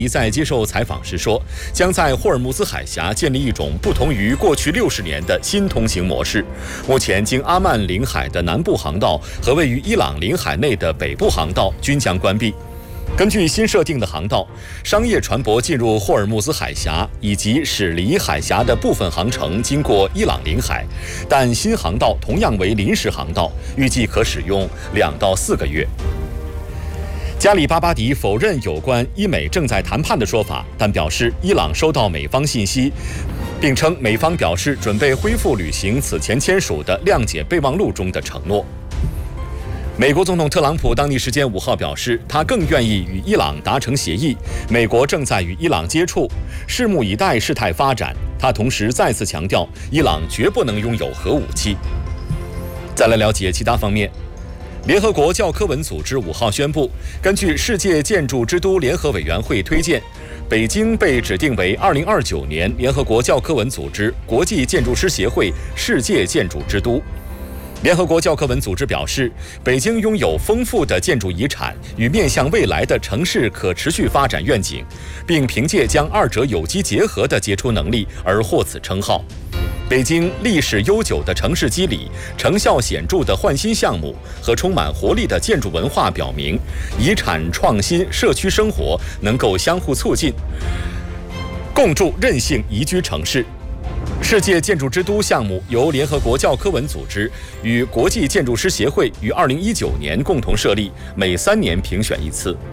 在接受采访时说，将在霍尔木兹海峡建立一种不同于过去60年的新通行模式。目前，经阿曼领海的南部航道和位于伊朗领海内的北部航道均将关闭。根据新设定的航道，商业船舶进入霍尔木兹海峡以及驶离海峡的部分航程经过伊朗领海，但新航道同样为临时航道，预计可使用2到4个月。加里巴巴迪否认有关伊美正在谈判的说法，但表示伊朗收到美方信息，并称美方表示准备恢复履行此前签署的谅解备忘录中的承诺。美国总统特朗普当地时间5号表示，他更愿意与伊朗达成协议，美国正在与伊朗接触，拭目以待事态发展。他同时再次强调，伊朗绝不能拥有核武器。再来了解其他方面。联合国教科文组织5号宣布，根据世界建筑之都联合委员会推荐，北京被指定为2029年联合国教科文组织国际建筑师协会世界建筑之都。联合国教科文组织表示，北京拥有丰富的建筑遗产与面向未来的城市可持续发展愿景，并凭借将二者有机结合的杰出能力而获此称号。北京历史悠久的城市肌理、成效显著的焕新项目和充满活力的建筑文化表明，遗产创新、社区生活能够相互促进，共筑韧性宜居城市。世界建筑之都项目由联合国教科文组织与国际建筑师协会于2019年共同设立，每3年评选1次。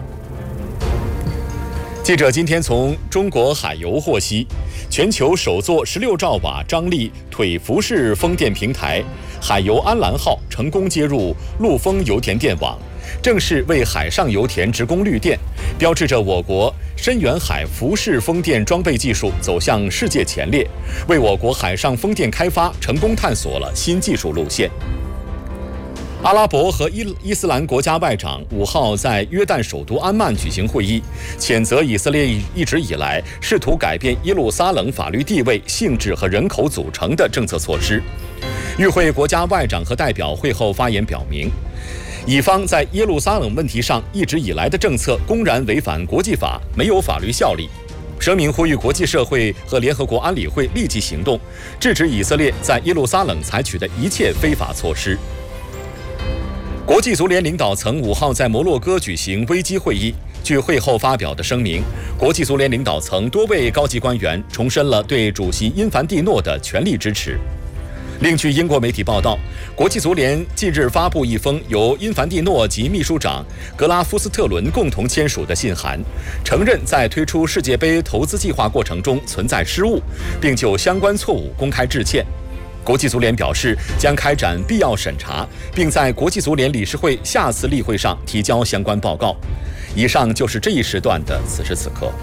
记者今天从中国海油获悉，全球首座16兆瓦张力腿浮式风电平台海油安澜号成功接入陆丰油田电网，正式为海上油田直供绿电，标志着我国深远海浮式风电装备技术走向世界前列，为我国海上风电开发成功探索了新技术路线。阿拉伯和伊斯兰国家外长5号在约旦首都安曼举行会议，谴责以色列一直以来试图改变耶路撒冷法律地位、性质和人口组成的政策措施。与会国家外长和代表会后发言表明，以方在耶路撒冷问题上一直以来的政策公然违反国际法，没有法律效力。声明呼吁国际社会和联合国安理会立即行动，制止以色列在耶路撒冷采取的一切非法措施。国际足联领导层5号在摩洛哥举行危机会议。据会后发表的声明，国际足联领导层多位高级官员重申了对主席因凡蒂诺的全力支持。另据英国媒体报道，国际足联近日发布一封由因凡蒂诺及秘书长格拉夫斯特伦共同签署的信函，承认在推出世界杯投资计划过程中存在失误，并就相关错误公开致歉。国际足联表示将开展必要审查，并在国际足联理事会下次例会上提交相关报告。以上就是这一时段的此时此刻。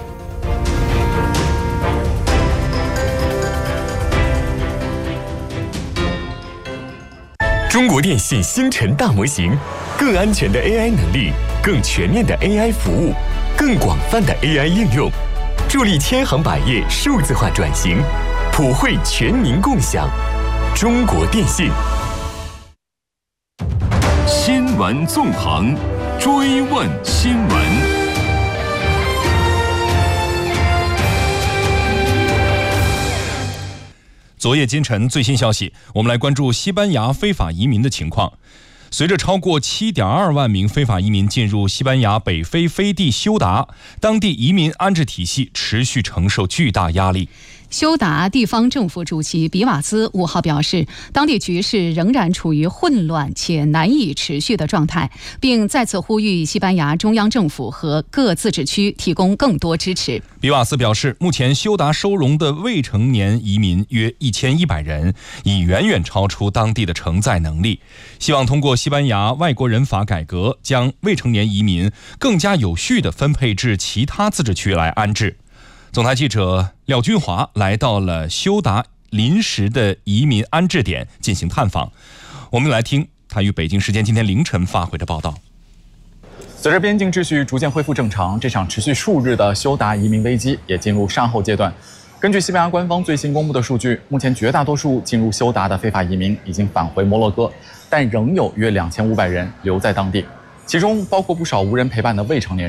中国电信星辰大模型，更安全的 AI 能力，更全面的 AI 服务，更广泛的 AI 应用，助力千行百业数字化转型，普惠全民共享。中国电信。 新闻纵横，追问新闻。 昨夜今晨最新消息，我们来关注西班牙非法移民的情况。随着超过 7.2 万名非法移民进入西班牙北非飞地休达，当地移民安置体系持续承受巨大压力。 休达地方政府主席比瓦兹5号表示，当地局势仍然处于混乱且难以持续的状态，并再次呼吁西班牙中央政府和各自治区提供更多支持。 比瓦斯表示，目前休达收容的未成年移民约1100人，已远远超出当地的承载能力。希望通过西班牙外国人法改革，将未成年移民更加有序地分配至其他自治区来安置。总台记者廖军华来到了休达临时的移民安置点进行探访，我们来听他于北京时间今天凌晨发回的报道。 随着边境秩序逐渐恢复正常，这场持续数日的休达移民危机也进入善后阶段。根据西班牙官方最新公布的数据，目前绝大多数进入休达的非法移民已经返回摩洛哥，但仍有约2500人留在当地，其中包括不少无人陪伴的未成年人。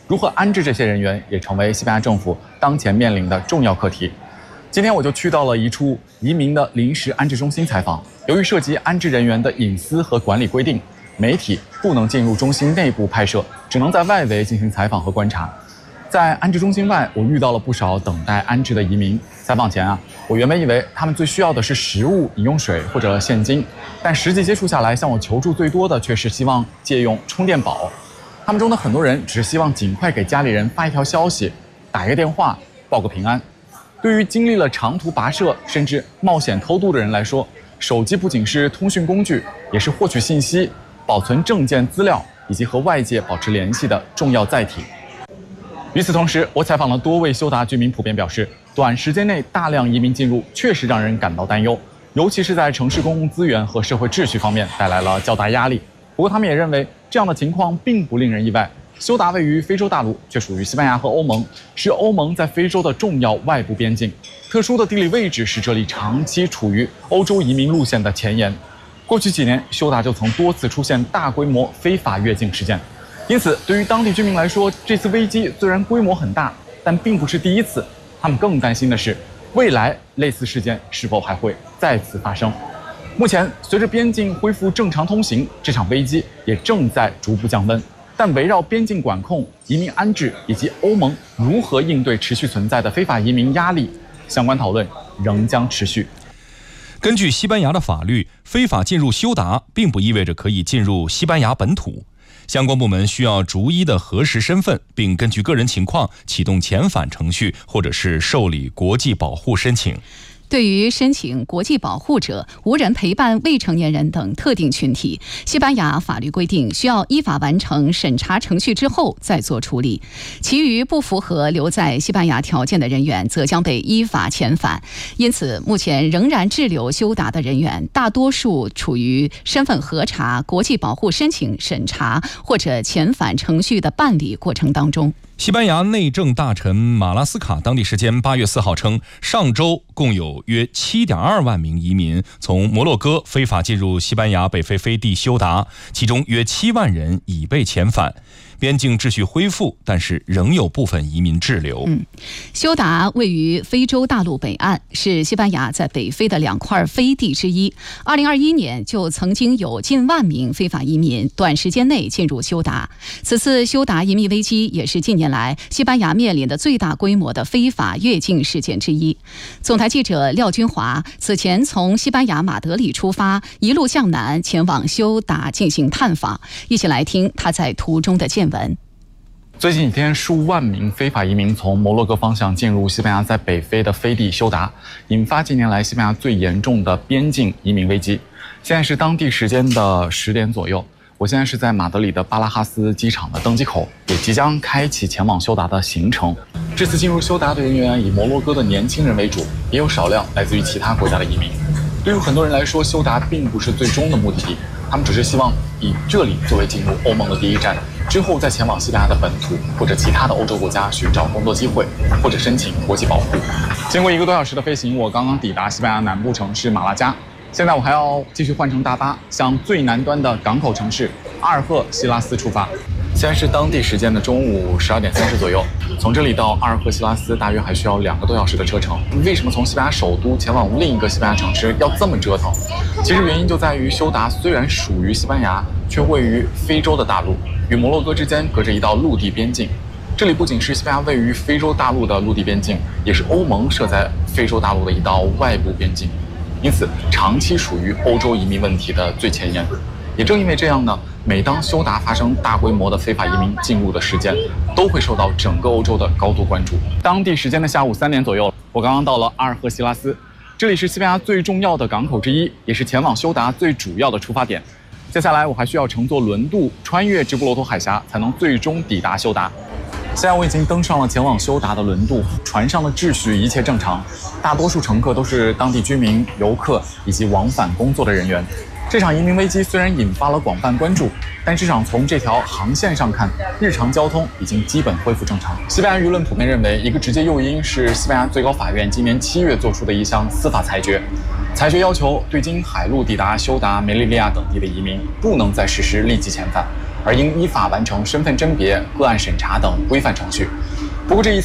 如何安置这些人员，也成为西班牙政府当前面临的重要课题。今天我就去到了一处移民的临时安置中心采访。由于涉及安置人员的隐私和管理规定，媒体不能进入中心内部拍摄，只能在外围进行采访和观察。在安置中心外，我遇到了不少等待安置的移民。采访前我原本以为他们最需要的是食物、饮用水或者现金，但实际接触下来，向我求助最多的却是希望借用充电宝。他们中的很多人只是希望尽快给家里人发一条消息，打一个电话，报个平安。对于经历了长途跋涉甚至冒险偷渡的人来说，手机不仅是通讯工具，也是获取信息、保存证件资料以及和外界保持联系的重要载体。与此同时，我采访了多位休达居民，普遍表示，短时间内大量移民进入确实让人感到担忧，尤其是在城市公共资源和社会秩序方面带来了较大压力。不过他们也认为，这样的情况并不令人意外。休达位于非洲大陆，却属于西班牙和欧盟，是欧盟在非洲的重要外部边境。特殊的地理位置使这里长期处于欧洲移民路线的前沿。过去几年，休达就曾多次出现大规模非法越境事件。因此，对于当地居民来说，这次危机虽然规模很大，但并不是第一次。他们更担心的是，未来类似事件是否还会再次发生。目前，随着边境恢复正常通行，这场危机也正在逐步降温。但围绕边境管控、移民安置以及欧盟如何应对持续存在的非法移民压力，相关讨论仍将持续。 根据西班牙的法律，非法进入休达并不意味着可以进入西班牙本土。相关部门需要逐一的核实身份，并根据个人情况启动遣返程序，或者是受理国际保护申请。 对于申请国际保护者、无人陪伴未成年人等特定群体，西班牙法律规定需要依法完成审查程序之后再做处理。其余不符合留在西班牙条件的人员，则将被依法遣返。因此，目前仍然滞留休达的人员，大多数处于身份核查、国际保护申请审查或者遣返程序的办理过程当中。 西班牙内政大臣马拉斯卡当地时间8月4号称，上周共有约7.2万名移民从摩洛哥非法进入西班牙北非飞地休达，其中约7万人已被遣返。边境秩序恢复，但是仍有部分移民滞留。 休达位于非洲大陆北岸，是西班牙在北非的2块飞地之一。2021年就曾经有近万名非法移民短时间内进入休达。此次休达移民危机也是近年来西班牙面临的最大规模的非法越境事件之一。总台记者廖军华此前从西班牙马德里出发，一路向南前往休达进行探访，一起来听他在途中的见闻。 最近几天，数万名非法移民从摩洛哥方向进入西班牙在北非的飞地休达，引发近年来西班牙最严重的边境移民危机。现在是当地时间的10点左右，我现在是在马德里的巴拉哈斯机场的登机口，也即将开启前往休达的行程。这次进入休达的人员以摩洛哥的年轻人为主，也有少量来自于其他国家的移民。对于很多人来说，休达并不是最终的目的地，他们只是希望以这里作为进入欧盟的第一站，之后再前往西班牙的本土或者其他的欧洲国家寻找工作机会，或者申请国际保护。经过1个多小时的飞行，我刚刚抵达西班牙南部城市马拉加。现在我还要继续换乘大巴，向最南端的港口城市阿尔赫西拉斯出发。现在是当地时间的中午12点30左右，从这里到阿尔赫西拉斯大约还需要2个多小时的车程。为什么从西班牙首都前往另一个西班牙城市要这么折腾？其实原因就在于休达虽然属于西班牙，却位于非洲的大陆，与摩洛哥之间隔着一道陆地边境。这里不仅是西班牙位于非洲大陆的陆地边境，也是欧盟设在非洲大陆的一道外部边境，因此长期属于欧洲移民问题的最前沿。也正因为这样呢，每当休达发生大规模的非法移民进入的事件，都会受到整个欧洲的高度关注。当地时间的下午3点左右，我刚刚到了阿尔赫西拉斯，这里是西班牙最重要的港口之一，也是前往休达最主要的出发点。接下来我还需要乘坐轮渡穿越直布罗陀海峡，才能最终抵达休达。现在我已经登上了前往休达的轮渡，船上的秩序一切正常，大多数乘客都是当地居民、游客以及往返工作的人员。这场移民危机虽然引发了广泛关注，但至少从这条航线上看，日常交通已经基本恢复正常。西班牙舆论普遍认为，一个直接诱因是西班牙最高法院今年7月做出的一项司法裁决，裁决要求对经海路抵达休达、梅利利亚等地的移民不能再实施立即遣返， 而应依法完成身份甄别、个案审查等规范程序。不过这一次